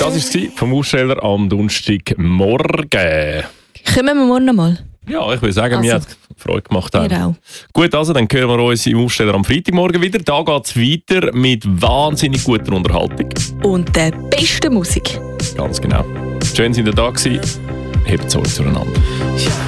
Das war es vom Aussteller am Donnerstagmorgen. Kommen wir morgen nochmal? Ja, ich würde sagen, mir hat Freude gemacht. Genau. Gut, also dann hören wir uns im Aussteller am Freitagmorgen wieder. Da geht es weiter mit wahnsinnig guter Unterhaltung. Und der besten Musik. Ganz genau. Schön, dass ihr da gewesen. Hebt Sorge zueinander.